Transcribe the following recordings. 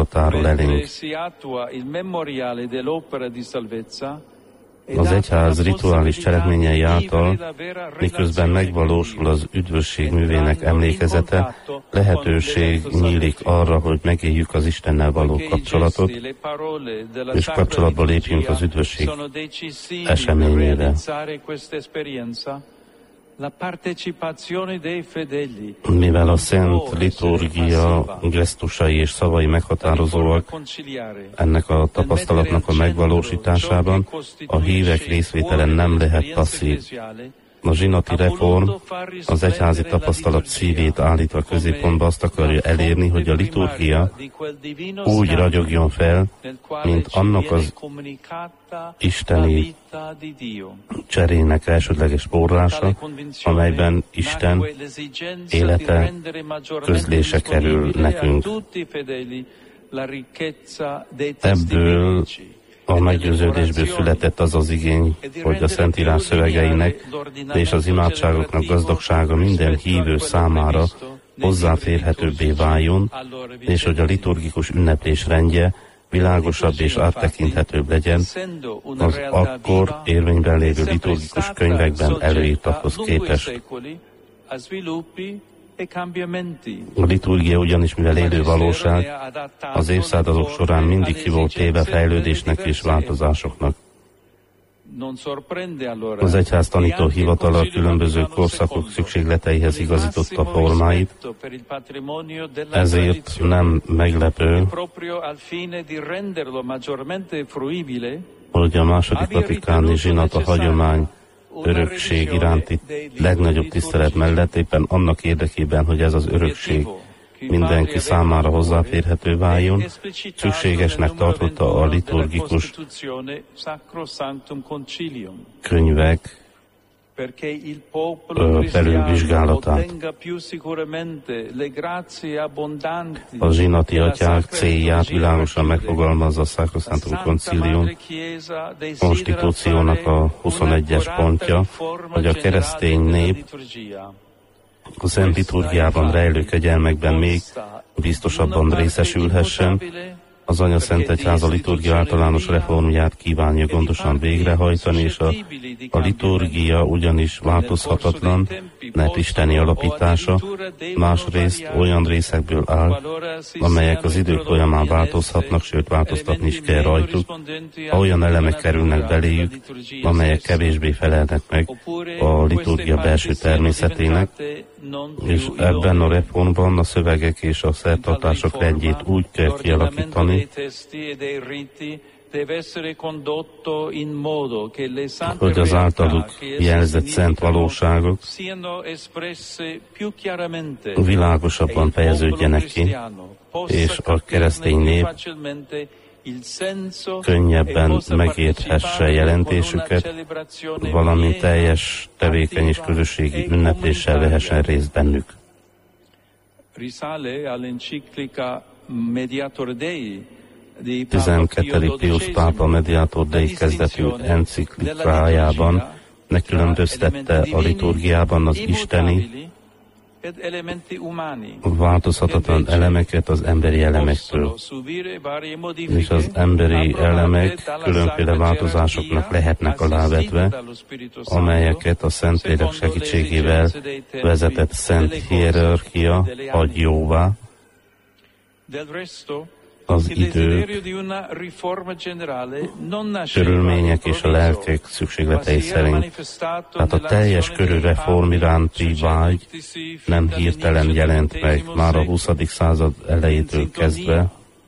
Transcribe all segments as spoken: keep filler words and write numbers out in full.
áldozattal tárul elénk. Az egyház rituális cselekményei által, miközben megvalósul az üdvösség művének emlékezete, lehetőség nyílik arra, hogy megéljük az Istennel való kapcsolatot, és kapcsolatba lépjünk az üdvösség eseményére. Mivel a szent liturgia gesztusai és szavai meghatározóak ennek a tapasztalatnak a megvalósításában, a hívek részvétele nem lehet passzív. A zsinati reform az egyházi tapasztalat szívét állítva középpontba azt akarja elérni, hogy a liturgia úgy ragyogjon fel, mint annak az isteni cserének elsődleges forrása, amelyben Isten élete közlése kerül nekünk. Ebből a meggyőződésből született az az igény, hogy a Szentírás szövegeinek és az imádságoknak gazdagsága minden hívő számára hozzáférhetőbbé váljon, és hogy a liturgikus ünneplés rendje világosabb és áttekinthetőbb legyen az akkor érvényben lévő liturgikus könyvekben előírtakhoz képest. A liturgia ugyanis, mivel élő valóság, az évszázadok során mindig ki volt téve fejlődésnek és változásoknak. Az egyház tanító hivatala a különböző korszakok szükségleteihez igazította formáit, ezért nem meglepő, hogy a második vatikáni zsinat a hagyomány örökség iránti legnagyobb tisztelet mellett éppen annak érdekében, hogy ez az örökség mindenki számára hozzáférhető váljon, szükségesnek tartotta a liturgikus könyvek felülvizsgálatát. A zsinati atyák célját világosan megfogalmazza a Sacrosanctum Concilium konstitúciónak a huszonegyes pontja, hogy a keresztény nép a szent liturgiában rejlő kegyelmekben még biztosabban részesülhessen. Az Anya Szent Egyház a liturgia általános reformját kívánja gondosan végrehajtani, és a, a liturgia ugyanis változhatatlan, mert isteni alapítása, másrészt olyan részekből áll, amelyek az idők folyamán változhatnak, sőt változtatni is kell rajtuk, ha olyan elemek kerülnek beléjük, amelyek kevésbé felelnek meg a liturgia belső természetének, és ebben a reformban a szövegek és a szertartások rendjét úgy kell kialakítani, hogy az általuk jelzett szent valóságok világosabban fejeződjenek ki, és a keresztény nép könnyebben megérthesse jelentésüket, valamint teljes tevékeny és közösségi ünnepléssel vehessen részt bennük. tizenkettedik Pius pápa Mediator Dei kezdetű enciklikájában megkülönböztette a liturgiában az isteni, változhatatlan elemeket az emberi elemektől, és az emberi elemek különféle változásoknak lehetnek alávetve, amelyeket a Szentlélek segítségével vezetett szent hierarchia hagy jóvá. Az idők, körülmények és a lelkek szükségletei szerint. Tehát a teljes körű reform iránti vágy nem hirtelen jelent meg, már a huszadik század elejétől kezdve.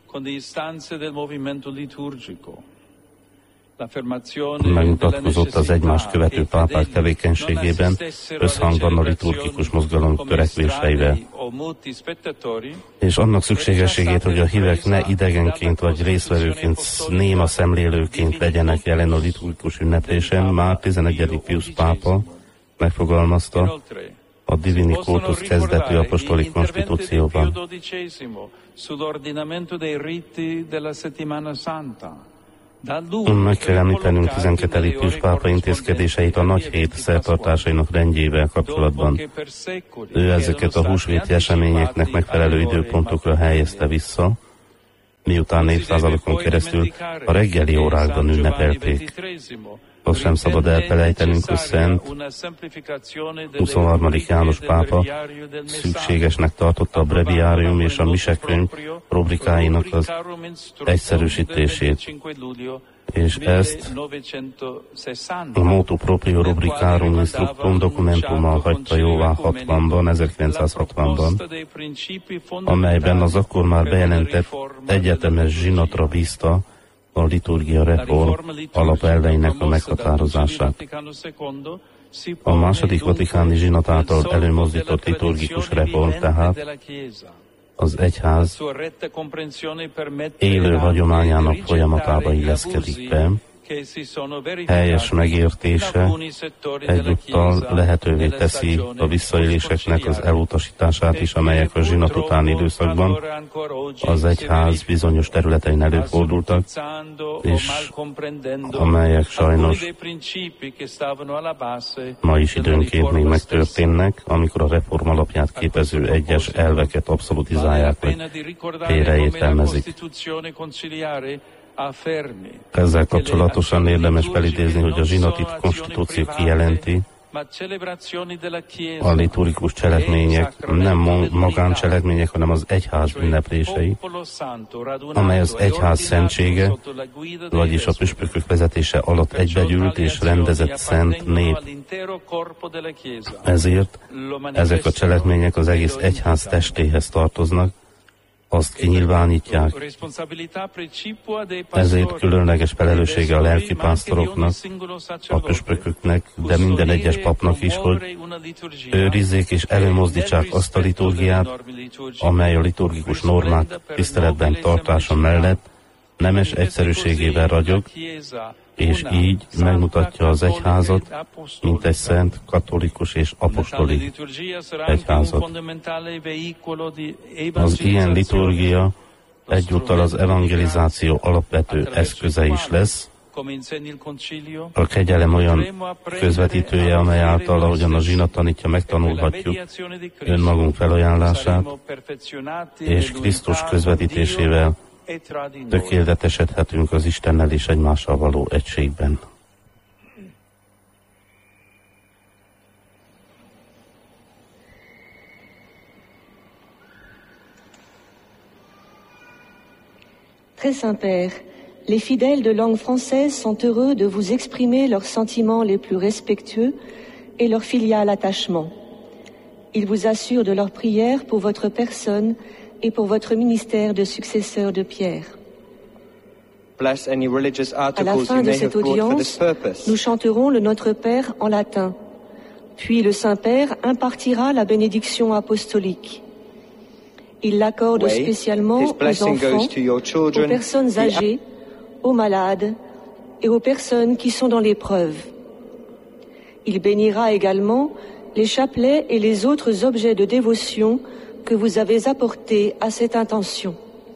Megmutatkozott az egymást követő pápák tevékenységében, összhangban a liturgikus mozgalom törekvéseivel, és annak szükségességét, hogy a hívek ne idegenként vagy résztvevőként, néma szemlélőként legyenek jelen a liturgikus ünneplésen, már tizenegyedik Pius pápa megfogalmazta a Divini Cultus kezdetű apostoli konstitúcióban. Meg kell említenünk tizenkettedik Pius pápa intézkedéseit a nagy hét szertartásainak rendjével kapcsolatban. Ő ezeket a húsvéti eseményeknek megfelelő időpontokra helyezte vissza, miután évszázadokon keresztül a reggeli órákban ünnepelték. Azt sem szabad elfelejtenünk, hogy Szent huszonharmadik János pápa szükségesnek tartotta a breviárium és a misekönyv rubrikáinak az egyszerűsítését, és ezt a Motu Proprio Rubricarum Instructum dokumentummal hagyta jóvá hatvanban, ezerkilencszázhatvanban, amelyben az akkor már bejelentett egyetemes zsinatra bízta a liturgia reform alapelveinek a meghatározását. A második vatikáni zsinat által előmozdított liturgikus reform tehát az egyház élő hagyományának folyamatába illeszkedik be, helyes megértése egyúttal lehetővé teszi a visszaéléseknek az elutasítását is, amelyek a zsinat utáni időszakban az egyház bizonyos területein előfordultak, és amelyek sajnos ma is időnként még megtörténnek, amikor a reform alapját képező egyes elveket abszolutizálják, vagy félreértelmezik. Ezzel kapcsolatosan érdemes felidézni, hogy a zsinati konstitúció kijelenti, a liturgikus cselekmények nem magáncselekmények, hanem az egyház ünneplései, amely az egyház szentsége, vagyis a püspökök vezetése alatt egybegyűlt és rendezett szent nép. Ezért ezek a cselekmények az egész egyház testéhez tartoznak, azt kinyilvánítják. Ezért különleges felelőssége a lelkipásztoroknak, a püspököknek, de minden egyes papnak is, hogy őrizzék és előmozdítsák azt a liturgiát, amely a liturgikus normák tiszteletben tartása mellett nemes egyszerűségével ragyog, és így megmutatja az egyházat, mint egy szent, katolikus és apostoli egyházat. Az ilyen liturgia egyúttal az evangelizáció alapvető eszköze is lesz, a kegyelem olyan közvetítője, amely által, ahogyan a zsinat tanítja, megtanulhatjuk önmagunk felajánlását, és Krisztus közvetítésével tökéletesedhetünk az Istennel és egymással való egységben. Très Saint-Père, les fidèles de langue française sont heureux de vous exprimer leurs sentiments les plus respectueux et leur filial attachement. Ils vous assurent de leur prière pour votre personne et pour votre ministère de successeur de Pierre. À la fin de cette audience, nous chanterons le Notre Père en latin. Puis le Saint-Père impartira la bénédiction apostolique. Il l'accorde spécialement aux enfants, aux personnes âgées, aux malades et aux personnes qui sont dans l'épreuve. Il bénira également les chapelets et les autres objets de dévotion que vous avez apportés à cette intention.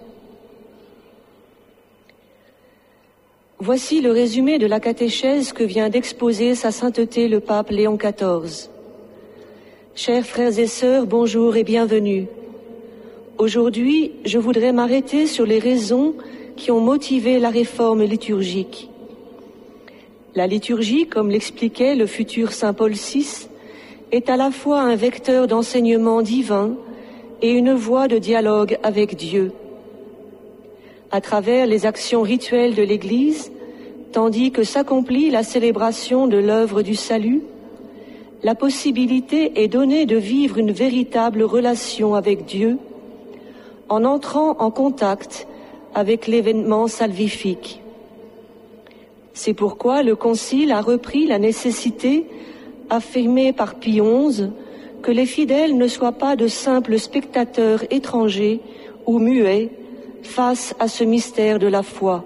Voici le résumé de la catéchèse que vient d'exposer Sa Sainteté le Pape Léon quatorze. Chers frères et sœurs, bonjour et bienvenue. Aujourd'hui, je voudrais m'arrêter sur les raisons qui ont motivé la réforme liturgique. La liturgie, comme l'expliquait le futur Saint Paul six, est à la fois un vecteur d'enseignement divin et une voie de dialogue avec Dieu. À travers les actions rituelles de l'Église, tandis que s'accomplit la célébration de l'œuvre du salut, la possibilité est donnée de vivre une véritable relation avec Dieu en entrant en contact avec l'événement salvifique. C'est pourquoi le Concile a repris la nécessité, affirmée par Pie onze, que les fidèles ne soient pas de simples spectateurs étrangers ou muets face à ce mystère de la foi.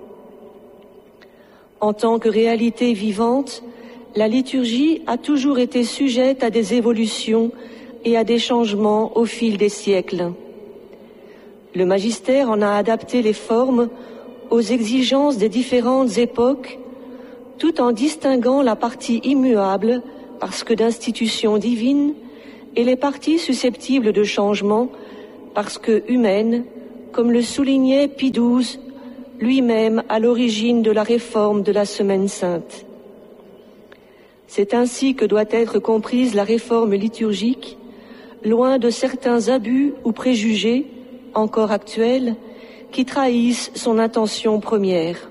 En tant que réalité vivante, la liturgie a toujours été sujette à des évolutions et à des changements au fil des siècles. Le magistère en a adapté les formes aux exigences des différentes époques, tout en distinguant la partie immuable, parce que d'institution divine, et les parties susceptibles de changement, parce que humaines, comme le soulignait Pie douze, lui-même à l'origine de la réforme de la Semaine sainte. C'est ainsi que doit être comprise la réforme liturgique, loin de certains abus ou préjugés, encore actuels, qui trahissent son intention première.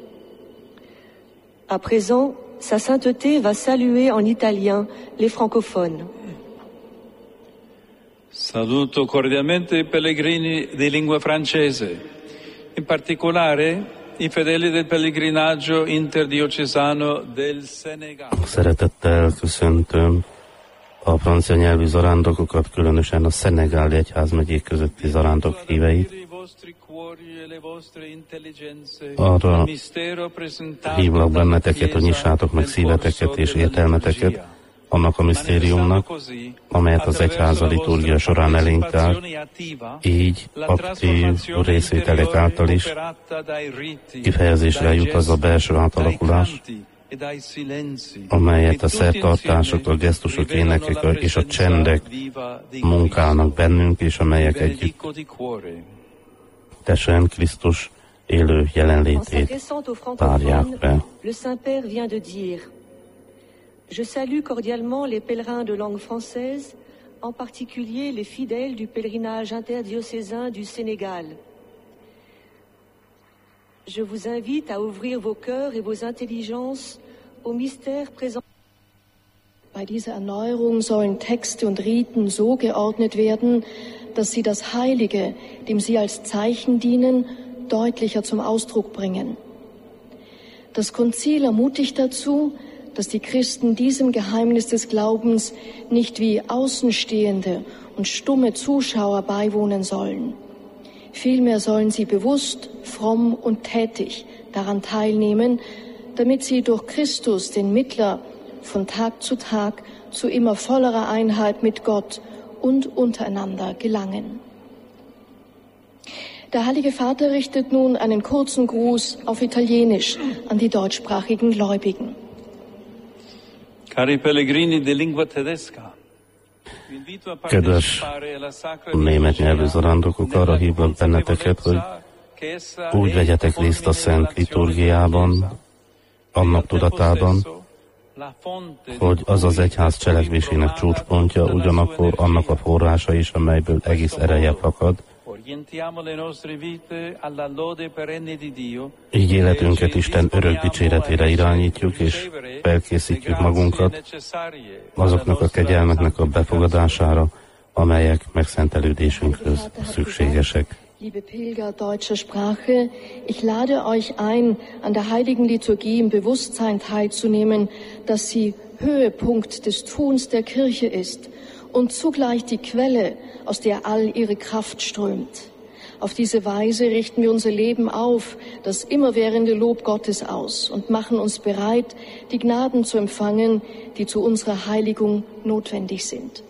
À présent, Sa Sainteté va saluer en italien les francophones. Saluto cordialmente i pellegrini di lingua francese, in particolare i fedeli del pellegrinaggio interdiocesano del Senegal. Szeretettel köszöntöm a francia nyelvű zarándokokat, különösen a szenegáli egyházmegyék közötti zarándok híveit. Arra hívlak benneteket, hogy nyissátok meg szíveteket és értelmeteket annak a misztériumnak, amelyet az egyház a liturgia során elénk tár, így aktív részvételek által is kifejezésre jut az a belső átalakulás, amelyet a szertartások, a gesztusok, énekek és a csendek munkálnak bennünk, és amelyek együtt tesen Krisztus élő jelenlétét tárják be. Je salue cordialement les pèlerins de langue française, en particulier les fidèles du pèlerinage interdiocésain du Sénégal. Je vous invite à ouvrir vos cœurs et vos intelligences au mystère présent. Bei dieser Erneuerung sollen Texte und Riten so geordnet werden, dass sie das Heilige, dem sie als Zeichen dienen, deutlicher zum Ausdruck bringen. Das Konzil ermutigt dazu, dass die Christen diesem Geheimnis des Glaubens nicht wie Außenstehende und stumme Zuschauer beiwohnen sollen. Vielmehr sollen sie bewusst, fromm und tätig daran teilnehmen, damit sie durch Christus, den Mittler, von Tag zu Tag zu immer vollerer Einheit mit Gott und untereinander gelangen. Der Heilige Vater richtet nun einen kurzen Gruß auf Italienisch an die deutschsprachigen Gläubigen. Cari pellegrini di lingua tedesca, kedves német nyelvű zarándokok, arra hívlak benneteket, hogy úgy vegyetek részt a Szent Liturgiában, annak tudatában, hogy az az egyház cselekvésének csúcspontja, ugyanakkor annak a forrása is, amelyből egész ereje fakad. Így életünket Isten örök dicséretére irányítjuk, és felkészítjük magunkat azoknak a kegyelmeknek a befogadására, amelyek megszentelődésünkhöz szükségesek. Liebe Pilger deutscher Sprache, ich lade euch ein, an der heiligen Liturgie im Bewusstsein teilzunehmen, dass sie Höhepunkt des Tuns der Kirche ist und zugleich die Quelle, aus der all ihre Kraft strömt. Auf diese Weise richten wir unser Leben auf, das immerwährende Lob Gottes aus und machen uns bereit, die Gnaden zu empfangen, die zu unserer Heiligung notwendig sind.